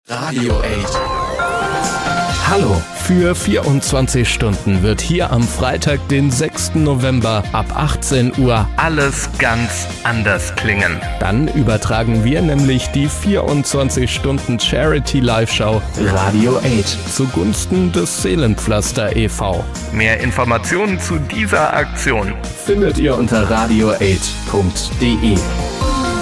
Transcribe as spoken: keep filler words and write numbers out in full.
Radio acht. Hallo, für vierundzwanzig Stunden wird hier am Freitag, den sechsten November ab achtzehn Uhr alles ganz anders klingen. Dann übertragen wir nämlich die vierundzwanzig Stunden Charity Live-Show Radio acht zugunsten des Seelenpflaster e V Mehr Informationen zu dieser Aktion findet ihr unter radio acht punkt de.